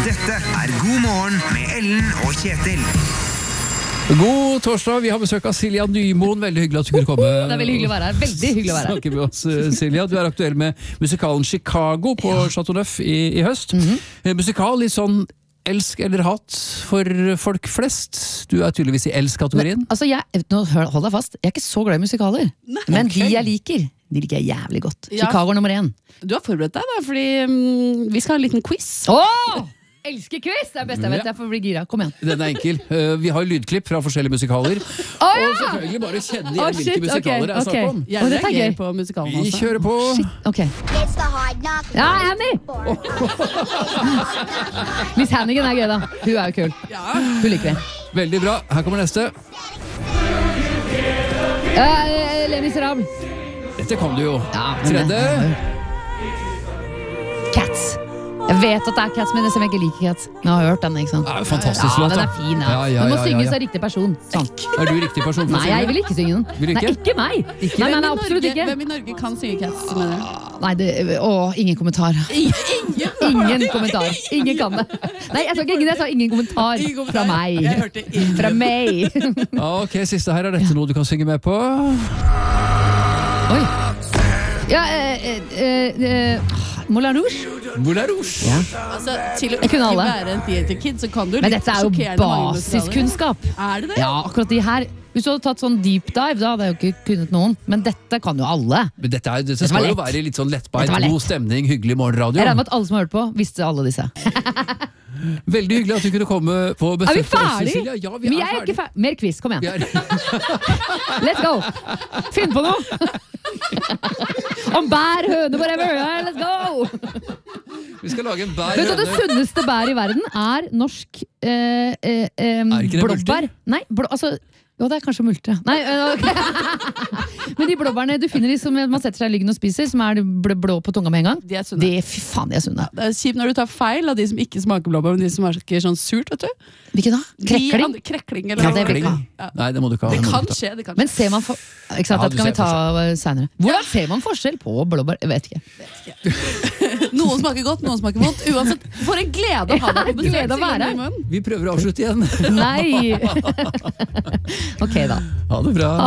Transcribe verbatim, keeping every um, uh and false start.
Dette er God morgen med Ellen og Kjetil. God torsdag, vi har besøk av Silja Nymoen. Veldig hyggelig at du kunne komme. Det er veldig hyggelig å være her. Veldig hyggelig å være her. Snakker med oss, Silja. Du er aktuell med musikalen Chicago på ja. Chateau Neuf i, i høst. Mm-hmm. Musikal litt sånn elsk eller hat for folk flest. Du er tydeligvis i elsk-kategorien. Men, altså, jeg, nå, hold deg fast. Jeg er ikke så glad i musikaler. Nei, men okay. de jeg liker, de liker jeg jævlig godt. Ja. Chicago nummer én. Du har forberedt deg da, fordi um, vi skal ha en liten quiz. Åh! Elsker quiz! Det er best jeg vet, jeg får bli gira. Kom igjen. Den er enkel. Uh, vi har lydklipp fra forskjellige musikaler. Oh, ja! Og selvfølgelig bare kjenne igjen oh, hvilke musikaler okay, okay. er snakk om. Jeg reagerer på musikalen Vi også. kjører på. Shit, ok. Ja, Annie! Miss Hannigan er gøy da. Hun er jo kul. Ja. Hun liker vi. Veldig bra. Her kommer neste. Uh, Les Misérables. Dette kom du jo. Ja, Tredje. Cats. Jeg vet at det er Cats, men jeg ikke liker Cats. Men jeg har hørt den, ikke sant? Ja, fantastisk ja, låt. Den er fin, ja. Ja, ja, den må ja, ja, synges ja. av riktig person. Sånn. Er du riktig person for å Nei, synge? jeg vil ikke synge den. Vil du ikke? Nei, ikke meg. Ikke nei, nei, nei, absolutt Norge, ikke. Hvem i Norge kan synge Cats, mener du? Nei, det, å, ingen kommentar. Ingen? Ingen kommentar. Ingen kan det. Nei, jeg sa ikke ingen, jeg sa ingen kommentar. Ingen kommentar. Fra meg. Jeg hørte ingen. Fra meg. Ok, siste her. Er dette noe du kan synge med på? Oi. Ja, eh, eh, eh, Moulin Rouge. Moulin Rouge. Ja. Altså, til å Jeg kunne ikke alle. være en theater kid, så kan du Men litt dette er jo sjokkerende mange musikaler. basiskunnskap. Er det det? Ja, akkurat de her. Hvis du hadde tatt sånn deep dive, da hadde jeg jo ikke kunnet noen. Men dette kan jo alle. Men dette, er, dette, Dette var skal jo lett. være litt sånn lettbeint, Dette var lett. god stemning, hyggelig morgenradio. Jeg regner med at alle som har hørt på, visste alle disse. Veldig hyggelig at du kunne komme på besøk. Er vi ferdig? Cecilia. Ja, vi Men er jeg er ferdig. ikke ferdig. Mer quiz, kom igjen. Vi er... Let's go! Finn på noe! Om bær, høne, whatever. Let's go! Vi skal lage en bær Vet du, det høne. sunneste bær i verden er norsk eh, eh, eh, Er ikke det blåbær. Nei, blå, altså jo, det er kanskje multer. Nei, øh, ok. Men de blåbærene du finner de som man setter seg i ryggen og spiser, som er blå, blå på tunga med en gang, De er sunne. det, fy faen, de er sunne. Det er kjipt når du tar feil av de som ikke smaker blåbær, men de som smaker sånn surt, vet du. Hvilke da? De Krekling? andre- Krekling, eller Ja, det vil Krekling. ikke Ja. Nei, det må du ikke ha. Det må kan du ikke ha. skje, det kan Men skje. ser man for... Ikke sant, Ja, dette du kan vi ser ta senere. Hvordan ser man forskjell på blåbær? Jeg vet ikke. Noen smaker godt, noen smaker vondt. Uansett, for en glede å ha deg på besøk. Glede å være her. Silje Nymoen. Vi prøver å avslutte igjen. Nei! Ok da. Ha det bra.